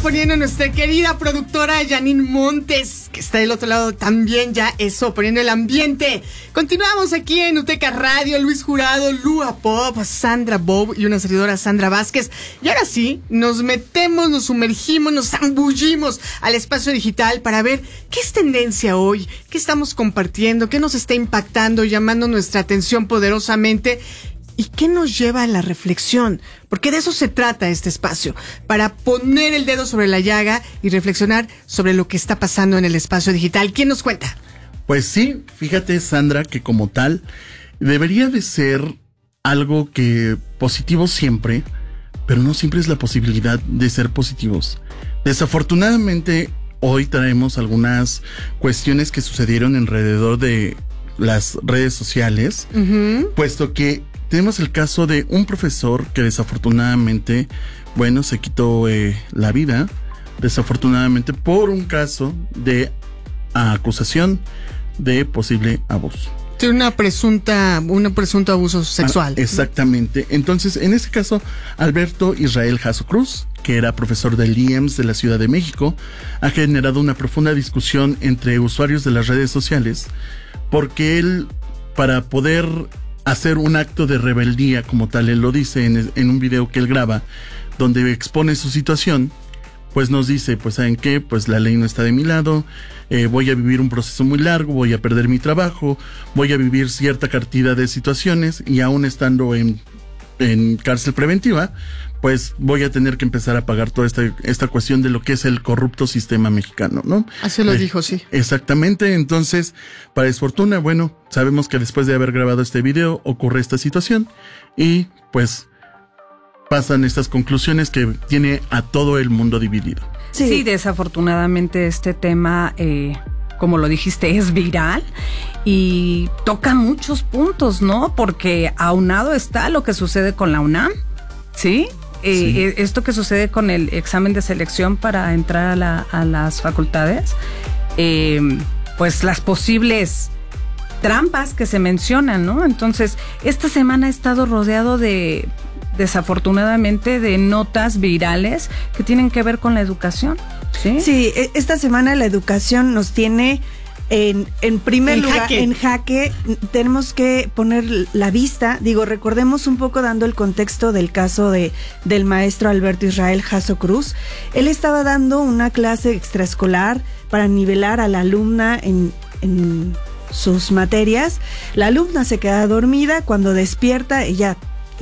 poniendo nuestra querida productora Janine Montes, que está del otro lado también, ya eso, poniendo el ambiente. Continuamos aquí en Uteca Radio, Luis Jurado, Lua Pop, Sandra Bob y una servidora Sandra Vázquez. Y ahora sí, nos metemos, nos sumergimos, nos zambullimos al espacio digital para ver qué es tendencia hoy, qué estamos compartiendo, qué nos está impactando, llamando nuestra atención poderosamente. ¿Y qué nos lleva a la reflexión? Porque de eso se trata este espacio, para poner el dedo sobre la llaga y reflexionar sobre lo que está pasando en el espacio digital. ¿Quién nos cuenta? Pues sí, fíjate, Sandra, que como tal, debería de ser algo que positivo siempre, pero no siempre es la posibilidad de ser positivos. Desafortunadamente, hoy traemos algunas cuestiones que sucedieron alrededor de las redes sociales, puesto que tenemos el caso de un profesor que desafortunadamente, bueno, se quitó la vida, desafortunadamente por un caso de acusación de posible abuso. Sí, un presunto abuso sexual. Exactamente. Entonces, en este caso, Alberto Israel Jasso Cruz, que era profesor del IEMS de la Ciudad de México, ha generado una profunda discusión entre usuarios de las redes sociales, porque él, para poder hacer un acto de rebeldía, como tal, él lo dice en un video que él graba, donde expone su situación, pues nos dice, pues ¿saben qué? Pues la ley no está de mi lado, voy a vivir un proceso muy largo, voy a perder mi trabajo, voy a vivir cierta cantidad de situaciones y aún estando en cárcel preventiva, pues voy a tener que empezar a pagar toda esta cuestión de lo que es el corrupto sistema mexicano, ¿no? Así lo dijo, sí. Exactamente. Entonces, para desfortuna, bueno, sabemos que después de haber grabado este video ocurre esta situación y pues pasan estas conclusiones que tiene a todo el mundo dividido. Sí, desafortunadamente este tema, como lo dijiste, es viral y toca muchos puntos, ¿no? Porque aunado está lo que sucede con la UNAM, ¿sí? Sí. Esto que sucede con el examen de selección para entrar a las facultades, pues las posibles trampas que se mencionan, ¿no? Entonces, esta semana he estado rodeado desafortunadamente, de notas virales que tienen que ver con la educación, ¿sí? Sí, esta semana la educación nos tiene en primer lugar en jaque. Tenemos que poner la vista, recordemos un poco dando el contexto del caso del maestro Alberto Israel Jasso Cruz. Él estaba dando una clase extraescolar para nivelar a la alumna en sus materias. La alumna se queda dormida, cuando despierta ella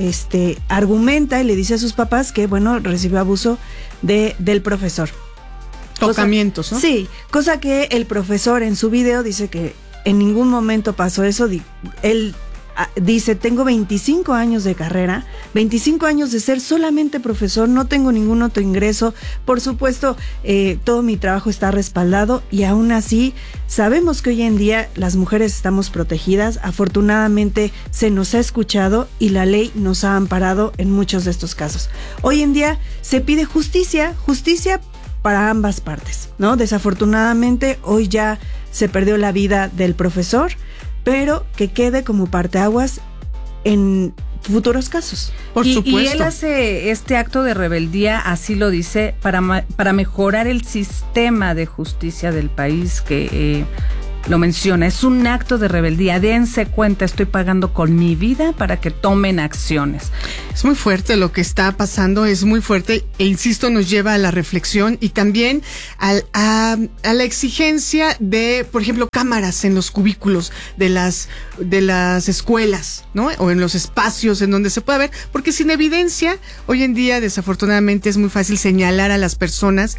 argumenta y le dice a sus papás que, bueno, recibió abuso del profesor. Tocamientos, ¿no? Sí, cosa que el profesor en su video dice que en ningún momento pasó eso. Él dice, tengo 25 años de carrera, 25 años de ser solamente profesor, no tengo ningún otro ingreso, por supuesto, todo mi trabajo está respaldado y aún así sabemos que hoy en día las mujeres estamos protegidas, afortunadamente se nos ha escuchado y la ley nos ha amparado en muchos de estos casos. Hoy en día se pide justicia para ambas partes, ¿no? Desafortunadamente hoy ya se perdió la vida del profesor, pero que quede como parteaguas en futuros casos. Por supuesto. Y él hace este acto de rebeldía, así lo dice, para mejorar el sistema de justicia del país, que lo menciona. Es un acto de rebeldía. Dense cuenta, estoy pagando con mi vida para que tomen acciones. Es muy fuerte lo que está pasando, es muy fuerte e insisto, nos lleva a la reflexión y también a la exigencia de, por ejemplo, cámaras en los cubículos de las escuelas, ¿no? O en los espacios en donde se puede ver, porque sin evidencia, hoy en día desafortunadamente es muy fácil señalar a las personas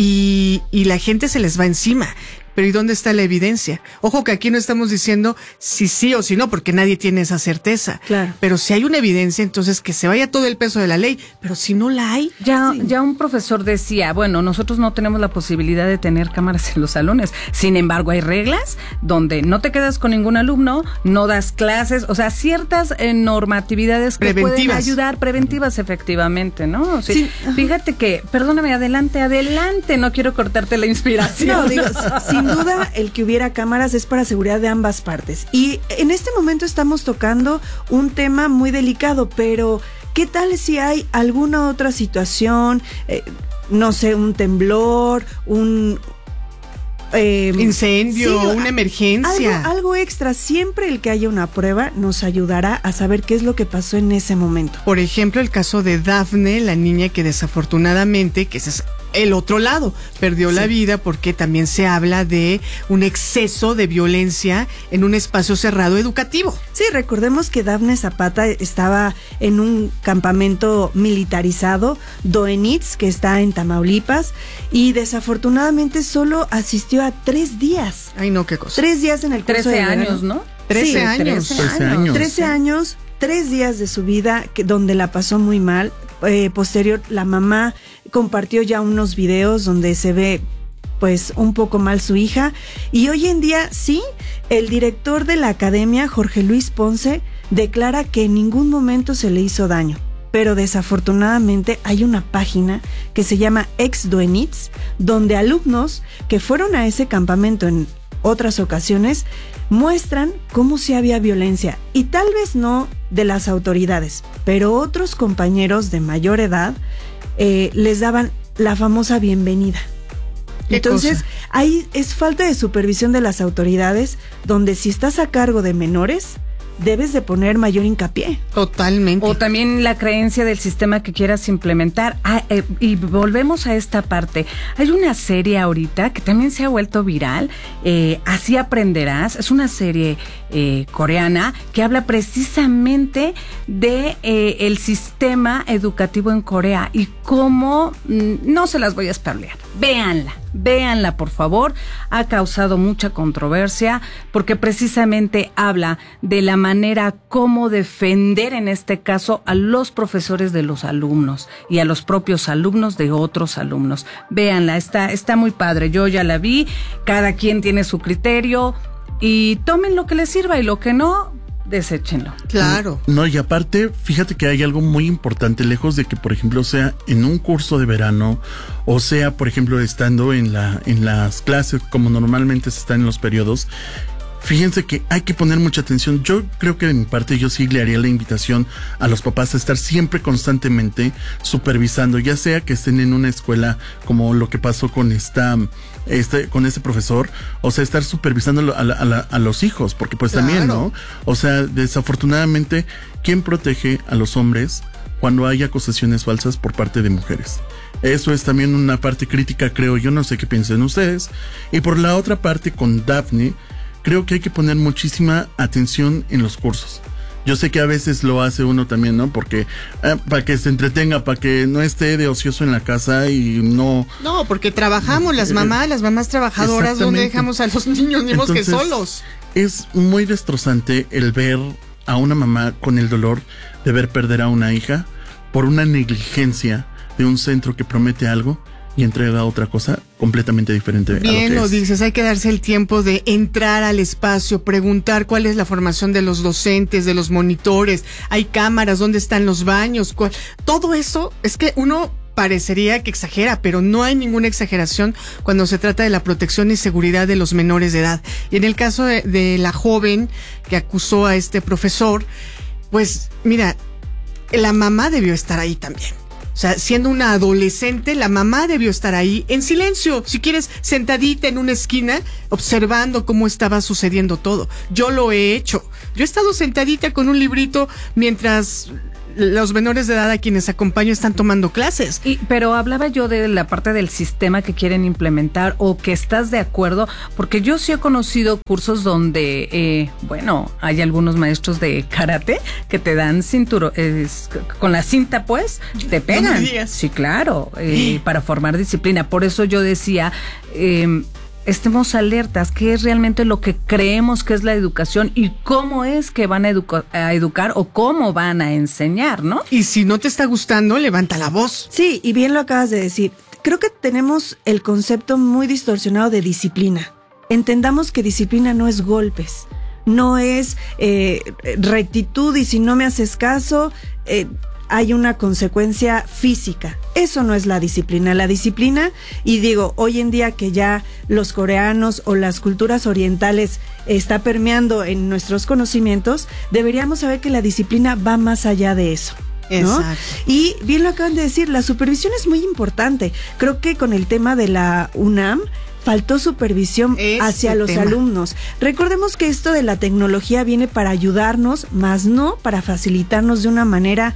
y la gente se les va encima. Pero ¿y dónde está la evidencia? Ojo que aquí no estamos diciendo si sí o si no, porque nadie tiene esa certeza. Claro. Pero si hay una evidencia, entonces que se vaya todo el peso de la ley. Pero si no la hay... Ya un profesor decía, bueno, nosotros no tenemos la posibilidad de tener cámaras en los salones. Sin embargo, hay reglas donde no te quedas con ningún alumno, no das clases, o sea, ciertas normatividades que pueden ayudar, preventivas efectivamente, ¿no? Sí. Fíjate que, perdóname, adelante, no quiero cortarte la inspiración. No, sin duda el que hubiera cámaras es para seguridad de ambas partes. Y en este momento estamos tocando un tema muy delicado, pero ¿qué tal si hay alguna otra situación? no sé, un temblor, un incendio, sí, una emergencia. Algo extra. Siempre el que haya una prueba nos ayudará a saber qué es lo que pasó en ese momento. Por ejemplo, el caso de Dafne, la niña que desafortunadamente, que ese es el otro lado, perdió la vida porque también se habla de un exceso de violencia en un espacio cerrado educativo. Sí, recordemos que Dafne Zapata estaba en un campamento militarizado, Doenitz, que está en Tamaulipas, y desafortunadamente solo asistió a 3 días. Ay, no, qué cosa. 3 días en el curso 13 de años, verano. ¿no? 13 años. 13 años. 13 años, 3 días de su vida donde la pasó muy mal. Posterior, la mamá compartió ya unos videos donde se ve pues un poco mal su hija, y hoy en día sí, el director de la academia, Jorge Luis Ponce, declara que en ningún momento se le hizo daño, pero desafortunadamente hay una página que se llama Ex Doenitz, donde alumnos que fueron a ese campamento en otras ocasiones muestran cómo sí había violencia, y tal vez no de las autoridades, pero otros compañeros de mayor edad les daban la famosa bienvenida. Entonces, ahí es falta de supervisión de las autoridades, donde si estás a cargo de menores, debes de poner mayor hincapié. Totalmente. O también la creencia del sistema que quieras implementar. Y volvemos a esta parte. Hay una serie ahorita que también se ha vuelto viral, Así Aprenderás. Es una serie coreana que habla precisamente de el sistema educativo en Corea y cómo, no se las voy a spoilear. Véanla, por favor. Ha causado mucha controversia porque precisamente habla de la manera como defender, en este caso, a los profesores de los alumnos y a los propios alumnos de otros alumnos. Véanla, está muy padre. Yo ya la vi. Cada quien tiene su criterio y tomen lo que les sirva y lo que no, deséchenlo. Claro. No, y aparte, fíjate que hay algo muy importante, lejos de que, por ejemplo, sea en un curso de verano, o sea, por ejemplo, estando en las clases, como normalmente se están en los periodos. Fíjense que hay que poner mucha atención. Yo creo que de mi parte yo sí le haría la invitación a los papás a estar siempre constantemente supervisando, ya sea que estén en una escuela como lo que pasó con con ese profesor, o sea, estar supervisando a los hijos, porque pues claro, también, ¿no? O sea, desafortunadamente, ¿quién protege a los hombres cuando hay acusaciones falsas por parte de mujeres? Eso es también una parte crítica, creo yo, no sé qué piensen ustedes. Y por la otra parte, con Dafne, creo que hay que poner muchísima atención en los cursos. Yo sé que a veces lo hace uno también, ¿no? Porque para que se entretenga, para que no esté de ocioso en la casa y no... No, porque trabajamos las mamás trabajadoras, donde dejamos a los niños, ni que solos. Es muy destrozante el ver a una mamá con el dolor de ver perder a una hija por una negligencia de un centro que promete algo y entrega otra cosa completamente diferente. Bien lo dices, hay que darse el tiempo de entrar al espacio, preguntar cuál es la formación de los docentes, de los monitores, hay cámaras, dónde están los baños, todo eso. Es que uno parecería que exagera, pero no hay ninguna exageración cuando se trata de la protección y seguridad de los menores de edad. Y en el caso de la joven que acusó a este profesor, pues mira, la mamá debió estar ahí también. O sea, siendo una adolescente, la mamá debió estar ahí en silencio, si quieres, sentadita en una esquina, observando cómo estaba sucediendo todo. Yo lo he hecho. Yo he estado sentadita con un librito mientras los menores de edad a quienes acompaño están tomando clases. Pero hablaba yo de la parte del sistema que quieren implementar o que estás de acuerdo, porque yo sí he conocido cursos donde, hay algunos maestros de karate que te dan cinturón, con la cinta pues, te pegan. No me digas. Sí, claro, para formar disciplina. Por eso yo decía... estemos alertas, qué es realmente lo que creemos que es la educación y cómo es que van a educar o cómo van a enseñar, ¿no? Y si no te está gustando, levanta la voz. Sí, y bien lo acabas de decir. Creo que tenemos el concepto muy distorsionado de disciplina. Entendamos que disciplina no es golpes, no es rectitud y si no me haces caso... hay una consecuencia física. Eso no es la disciplina. La disciplina, y digo, hoy en día que ya los coreanos o las culturas orientales está permeando en nuestros conocimientos, deberíamos saber que la disciplina va más allá de eso. ¿no? Exacto. Y bien lo acaban de decir, la supervisión es muy importante. Creo que con el tema de la UNAM faltó supervisión hacia los alumnos. Recordemos que esto de la tecnología viene para ayudarnos, más no para facilitarnos de una manera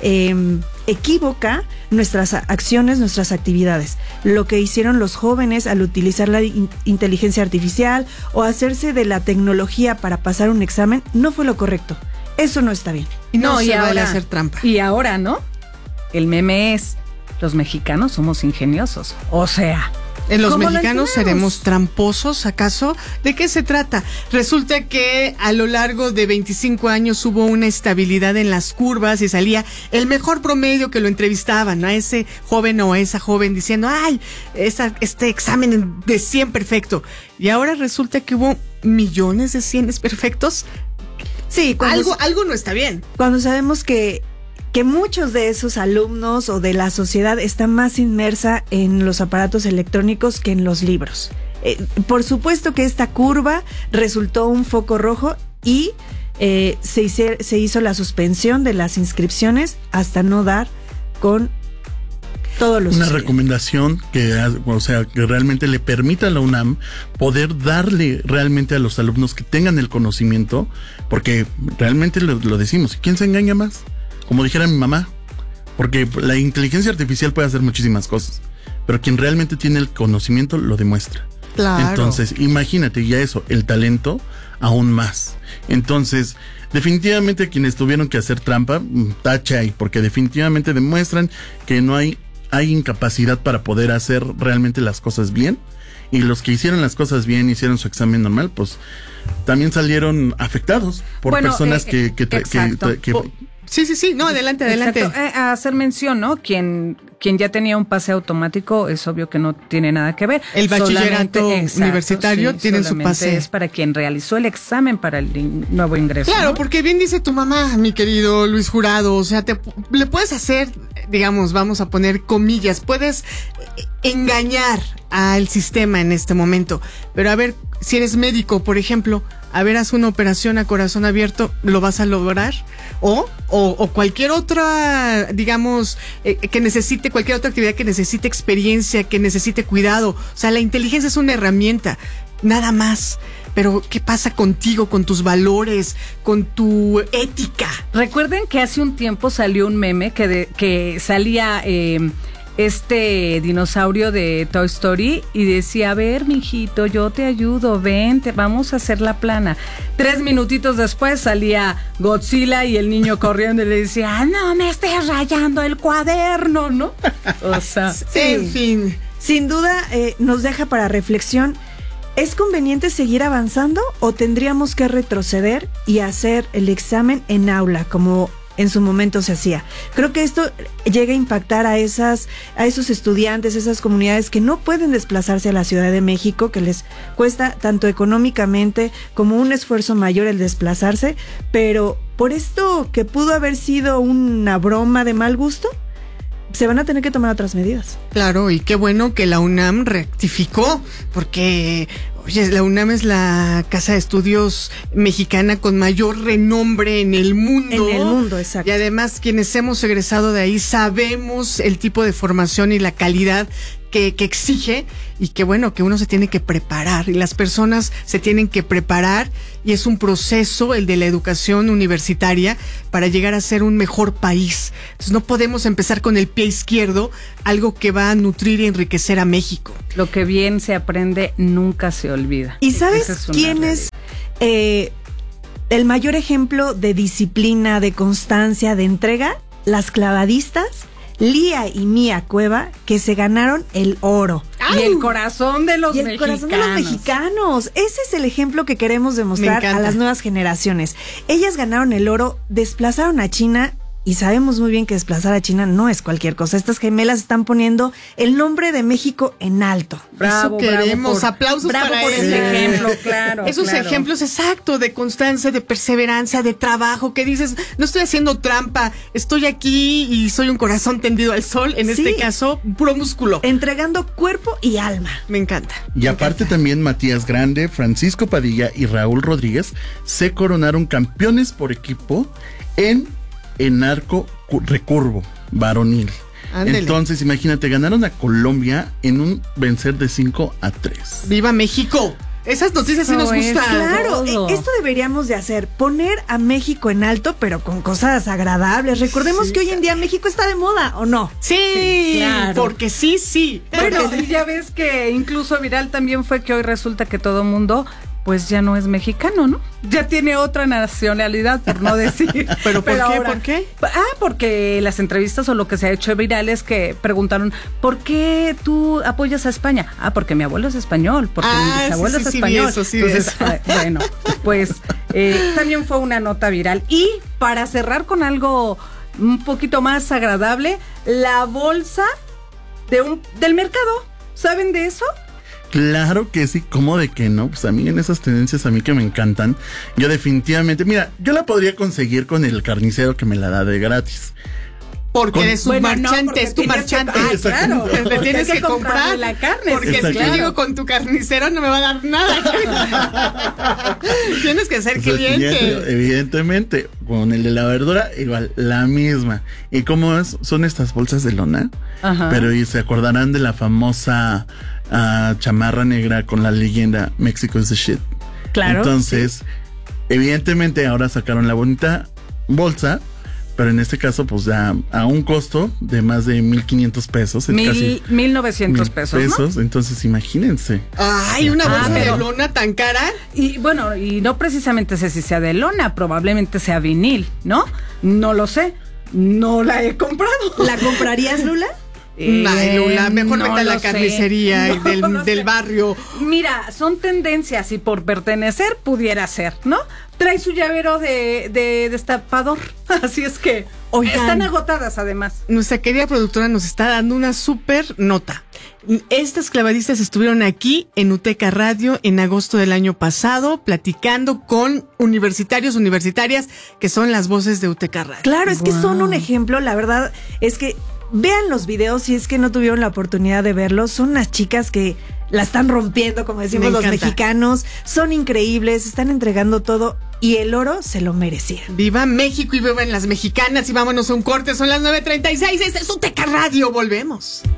equívoca nuestras acciones, nuestras actividades. Lo que hicieron los jóvenes al utilizar la inteligencia artificial o hacerse de la tecnología para pasar un examen no fue lo correcto. Eso no está bien. Y no y se ahora, vale hacer trampa. Y ahora, ¿no? El meme es, los mexicanos somos ingeniosos. O sea, ¿En los ¿cómo lo mexicanos entendemos? seremos tramposos, acaso? ¿De qué se trata? Resulta que a lo largo de 25 años hubo una estabilidad en las curvas y salía el mejor promedio que lo entrevistaban, a ese joven o a esa joven diciendo, ay, este examen de 100 perfecto. Y ahora resulta que hubo millones de 100 perfectos. Sí, Algo no está bien. cuando sabemos que muchos de esos alumnos o de la sociedad está más inmersa en los aparatos electrónicos que en los libros. Por supuesto que esta curva resultó un foco rojo y se hizo la suspensión de las inscripciones hasta no dar con todos los Una estudiantes. recomendación que realmente le permita a la UNAM poder darle realmente a los alumnos que tengan el conocimiento, porque realmente lo decimos, ¿quién se engaña más? Como dijera mi mamá, porque la inteligencia artificial puede hacer muchísimas cosas, pero quien realmente tiene el conocimiento lo demuestra. Claro. Entonces, imagínate ya eso, el talento aún más. Entonces, definitivamente quienes tuvieron que hacer trampa, tacha ahí, porque definitivamente demuestran que no hay incapacidad para poder hacer realmente las cosas bien. Y los que hicieron las cosas bien, hicieron su examen normal, pues también salieron afectados por personas que Sí, no, adelante. exacto. Hacer mención, ¿no? Quien ya tenía un pase automático, es obvio que no tiene nada que ver. El bachillerato Solamente, universitario tiene su solamente pase. es para quien realizó el examen para el nuevo ingreso. Claro, ¿no? porque bien dice tu mamá, mi querido Luis Jurado, o sea, le puedes hacer, digamos, vamos a poner comillas, puedes engañar al sistema en este momento, pero a ver, si eres médico, por ejemplo, a ver, haz una operación a corazón abierto, ¿lo vas a lograr? O cualquier otra, digamos, que necesite, cualquier otra actividad que necesite experiencia, que necesite cuidado. O sea, la inteligencia es una herramienta, nada más. Pero, ¿qué pasa contigo, con tus valores, con tu ética? Recuerden que hace un tiempo salió un meme que salía este dinosaurio de Toy Story y decía, a ver, mijito, yo te ayudo, vente, vamos a hacer la plana. 3 minutitos después salía Godzilla y el niño corriendo y le decía, no me estés rayando el cuaderno, ¿no? O sea, Sí. En fin. Sin duda nos deja para reflexión. ¿Es conveniente seguir avanzando o tendríamos que retroceder y hacer el examen en aula como en su momento se hacía? Creo que esto llega a impactar a esos estudiantes, esas comunidades que no pueden desplazarse a la Ciudad de México, que les cuesta tanto económicamente como un esfuerzo mayor el desplazarse, pero por esto que pudo haber sido una broma de mal gusto, se van a tener que tomar otras medidas. Claro, y qué bueno que la UNAM rectificó, porque, oye, la UNAM es la casa de estudios mexicana con mayor renombre en el mundo. En el mundo, exacto. Y además, quienes hemos egresado de ahí sabemos el tipo de formación y la calidad que exige, y que bueno, que uno se tiene que preparar, y las personas se tienen que preparar, y es un proceso, el de la educación universitaria, para llegar a ser un mejor país. Entonces no podemos empezar con el pie izquierdo, algo que va a nutrir y enriquecer a México. lo que bien se aprende nunca se olvida. ¿Y sabes Esa es una quién es el mayor ejemplo de disciplina, de constancia, de entrega? Las clavadistas Lía y Mía Cueva, que se ganaron el oro. Y el corazón de los Y el mexicanos. corazón de los mexicanos. Ese es el ejemplo que queremos demostrar a las nuevas generaciones. Ellas ganaron el oro, desplazaron a China. Y sabemos muy bien que desplazar a China no es cualquier cosa. Estas gemelas están poniendo el nombre de México en alto. Bravo, eso queremos, aplausos para por ese ejemplo, claro. Esos ejemplos, exacto, de constancia, de perseverancia, de trabajo, que dices, no estoy haciendo trampa, estoy aquí y soy un corazón tendido al sol, en este caso, puro músculo. Entregando cuerpo y alma. Me encanta. Y aparte también Matías Grande, Francisco Padilla y Raúl Rodríguez se coronaron campeones por equipo en arco recurvo, varonil. Ándele. Entonces, imagínate, ganaron a Colombia en un vencer de 5-3. ¡Viva México! Esas noticias sí nos Eso es. gustan. Claro, Todo. esto deberíamos de hacer, poner a México en alto, pero con cosas agradables. Recordemos que hoy en día México está de moda, ¿o no? Sí, claro. porque sí. Bueno, y ya ves que incluso viral también fue que hoy resulta que todo mundo pues ya no es mexicano, ¿no? Ya tiene otra nacionalidad, por no decir. ¿Pero por qué? ahora- ¿Por qué? Porque las entrevistas o lo que se ha hecho viral es que preguntaron, ¿por qué tú apoyas a España? Porque mi abuelo es español, porque mi bisabuelo es sí, español. sí vi eso. Bueno, pues también fue una nota viral. Y para cerrar con algo un poquito más agradable, la bolsa del mercado. ¿Saben de eso? Claro que sí, ¿cómo de que no? Pues a mí en esas tendencias, a mí que me encantan, yo definitivamente, mira, yo la podría conseguir con el carnicero que me la da de gratis. Porque eres un Bueno, no, marchante, porque es tu tienes que- marchante. claro, Le porque tienes hay que comprarle comprar la carne. Porque si Exacto. yo llego con tu carnicero no me va a dar nada. Tienes que ser Pues, cliente. Evidentemente, con el de la verdura, igual, la misma. ¿Y cómo es? Son estas bolsas de lona, Ajá. pero y se acordarán de la famosa chamarra negra con la leyenda Mexico is the shit. Claro, Entonces, evidentemente ahora sacaron la bonita bolsa, pero en este caso, pues ya a un costo de más de 1,500 pesos. casi 1,900 pesos, ¿no? Entonces, imagínense. Ay, una bolsa pero- de lona tan cara. Y bueno, y no precisamente sé si sea de lona, probablemente sea vinil, ¿no? No lo sé, no la he comprado. ¿La comprarías, Lula? Ay, Lula, mejor no vete a la lo sé. carnicería No lo del sé. barrio. Mira, son tendencias y por pertenecer pudiera ser, ¿no? Trae su llavero de destapador, así es que Oigan. están agotadas además. Nuestra querida productora nos está dando una súper nota. Estas clavadistas estuvieron aquí en Uteca Radio en agosto del año pasado platicando con universitarias que son las voces de Uteca Radio. Claro, es que son Wow. un ejemplo, la verdad es que vean los videos si es que no tuvieron la oportunidad de verlos, son unas chicas que la están rompiendo, como decimos Me los encanta. mexicanos, son increíbles, están entregando todo y el oro se lo merecían. Viva México y vivan las mexicanas y vámonos a un corte, son las 9:36, este es Uteca Radio, volvemos.